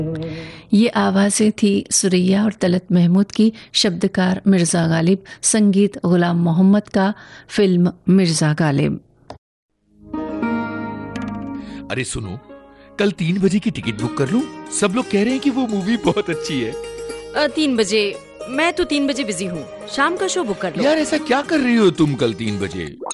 ये आवाज़ें थी सुरैया और तलत महमूद की, शब्दकार मिर्ज़ा गालिब, संगीत गुलाम मोहम्मद का, फिल्म मिर्ज़ा गालिब। अरे सुनो, कल 3 बजे की टिकट बुक कर लूं? सब लोग कह रहे हैं कि वो मूवी बहुत अच्छी है। 3 बजे? मैं तो 3 बजे बिजी हूँ। शाम का शो बुक कर लो। यार ऐसा क्या कर रही हो तुम कल 3 बजे?